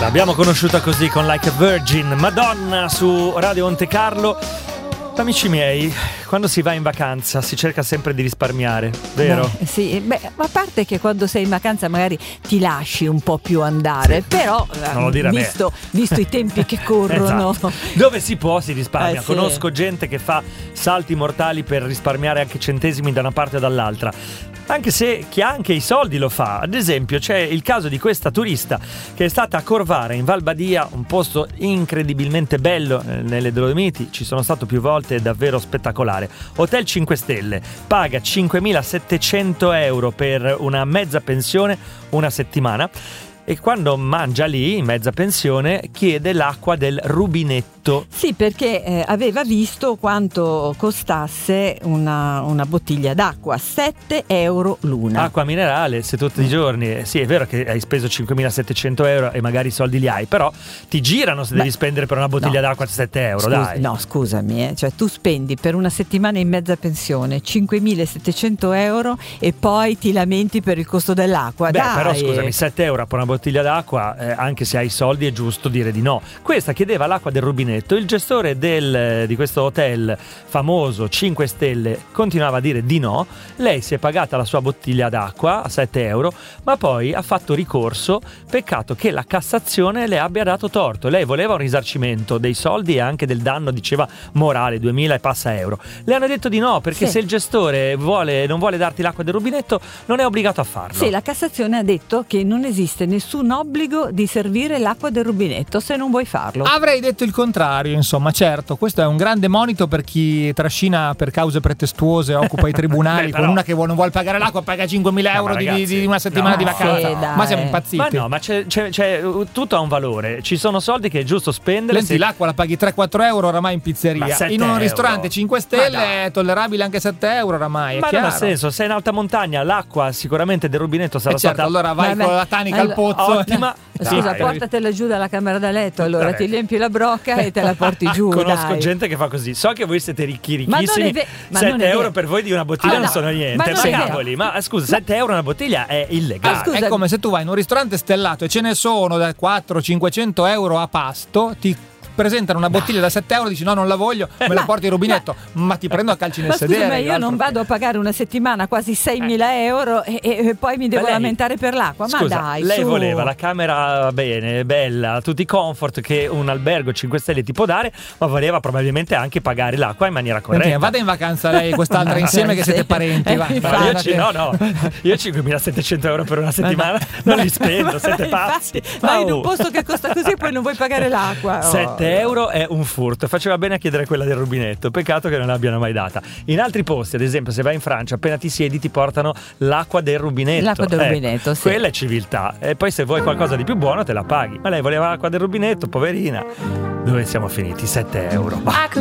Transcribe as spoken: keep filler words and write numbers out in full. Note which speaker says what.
Speaker 1: L'abbiamo conosciuta così con Like a Virgin, Madonna su Radio Monte Carlo. Amici miei, quando si va in vacanza si cerca sempre di risparmiare, vero?
Speaker 2: Beh, sì, beh, a parte che quando sei in vacanza magari ti lasci un po' più andare, sì. Però
Speaker 1: non lo dire
Speaker 2: visto, visto i tempi che corrono,
Speaker 1: esatto. Dove si può si risparmia.
Speaker 2: Eh, sì.
Speaker 1: Conosco gente che fa salti mortali per risparmiare anche centesimi da una parte o dall'altra. Anche se chi ha anche i soldi lo fa. Ad esempio c'è il caso di questa turista che è stata a Corvara in Val Badia, un posto incredibilmente bello eh, nelle Dolomiti. Ci sono stato più volte, è davvero spettacolare. Hotel cinque stelle, paga cinquemilasettecento euro per una mezza pensione una settimana. E quando mangia lì, in mezza pensione, chiede l'acqua del rubinetto.
Speaker 2: Sì, perché eh, aveva visto quanto costasse una, una bottiglia d'acqua, sette euro l'una.
Speaker 1: Acqua minerale, se tutti i giorni. Eh, sì, è vero che hai speso cinquemilasettecento euro e magari i soldi li hai, però ti girano se Beh, devi spendere per una bottiglia no. d'acqua sette euro,
Speaker 2: Scusa,
Speaker 1: dai.
Speaker 2: No, scusami, eh. Cioè tu spendi per una settimana in mezza pensione cinquemilasettecento euro e poi ti lamenti per il costo dell'acqua.
Speaker 1: Beh,
Speaker 2: dai.
Speaker 1: però scusami, sette euro per una bottiglia d'acqua, eh, anche se hai soldi è giusto dire di no. Questa chiedeva l'acqua del rubinetto, il gestore del, di questo hotel famoso cinque stelle continuava a dire di no. Lei si è pagata la sua bottiglia d'acqua a sette euro, ma poi ha fatto ricorso. Peccato che la Cassazione le abbia dato torto. Lei voleva un risarcimento dei soldi e anche del danno, diceva, morale, duemila e passa euro. Le hanno detto di no, perché
Speaker 2: sì.
Speaker 1: se il gestore vuole, non vuole darti l'acqua del rubinetto, non è obbligato a farlo.
Speaker 2: Sì, la Cassazione ha detto che non esiste nessun obbligo di servire l'acqua del rubinetto se non vuoi farlo.
Speaker 3: Avrei detto il contrario, insomma, certo, questo è un grande monito per chi trascina per cause pretestuose, occupa i tribunali. Beh, però, con una che non vuole pagare l'acqua paga cinquemila euro no, ragazzi, di, di una settimana
Speaker 1: no,
Speaker 3: di vacanza.
Speaker 2: Sì,
Speaker 3: ma siamo impazziti.
Speaker 1: Ma no, ma c'è, c'è, c'è, tutto ha un valore. Ci sono soldi che è giusto spendere.
Speaker 3: Senti, se... l'acqua la paghi tre quattro euro oramai in pizzeria. In un
Speaker 1: euro.
Speaker 3: ristorante cinque stelle è tollerabile anche sette euro oramai. È
Speaker 1: ma
Speaker 3: chiaro.
Speaker 1: non ha senso, sei in alta montagna, l'acqua sicuramente del rubinetto sarà
Speaker 3: eh certo,
Speaker 1: stata.
Speaker 3: allora vai
Speaker 2: Vabbè,
Speaker 3: con la tanica
Speaker 2: allora,
Speaker 3: al pozzo.
Speaker 1: Ottima.
Speaker 2: Scusa,
Speaker 1: dai,
Speaker 2: portatela giù dalla camera da letto, allora Vabbè. ti riempi la brocca e te la porti giù.
Speaker 1: Conosco
Speaker 2: dai.
Speaker 1: gente che fa così. So che voi siete ricchi, ricchissimi.
Speaker 2: ve-
Speaker 1: sette euro per voi di una bottiglia ah, non no. sono niente. Ma, ma cavoli, ma scusa, sette euro una bottiglia è illegale.
Speaker 2: Ah, scusa,
Speaker 3: è come se tu vai in un ristorante stellato e ce ne sono da quattro cinquecento euro a pasto, ti presentano una bottiglia da sette euro, dici no, non la voglio, me la porti in rubinetto, ma, ma ti prendo a calci nel
Speaker 2: ma
Speaker 3: sedere.
Speaker 2: Scusa, ma io non vado a pagare una settimana quasi seimila euro e, e poi mi devo lei, lamentare per l'acqua. Ma
Speaker 1: scusa,
Speaker 2: dai,
Speaker 1: lei
Speaker 2: su.
Speaker 1: voleva la camera bene, bella, tutti i comfort che un albergo cinque stelle ti può dare, ma voleva probabilmente anche pagare l'acqua in maniera corretta.
Speaker 3: Perché vada in vacanza lei e quest'altra insieme che siete parenti. Va.
Speaker 1: No, io ci, no, no, io cinquemilasettecento euro per una settimana non li spendo, siete pazzi.
Speaker 2: Ma in un posto che costa così e poi non vuoi pagare l'acqua. Oh.
Speaker 1: sette euro è un furto, faceva bene a chiedere quella del rubinetto, peccato che non l'abbiano mai data. In altri posti, ad esempio se vai in Francia, appena ti siedi ti portano l'acqua del rubinetto,
Speaker 2: l'acqua del
Speaker 1: eh,
Speaker 2: rubinetto, sì.
Speaker 1: Quella è civiltà, e poi se vuoi qualcosa di più buono te la paghi, ma lei voleva l'acqua del rubinetto, poverina. Dove siamo finiti? sette euro. Bah.